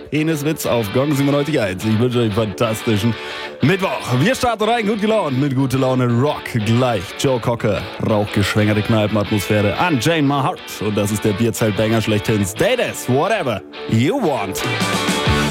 Peniswitz auf Gong 97.1. Ich wünsche euch einen fantastischen Mittwoch. Wir starten rein, gut gelaunt, mit guter Laune Rock. Gleich Joe Cocker, rauchgeschwängerte Kneipenatmosphäre an Jane My Heart. Und das ist der Bierzelt-Banger schlechthin. Stay this, whatever you want.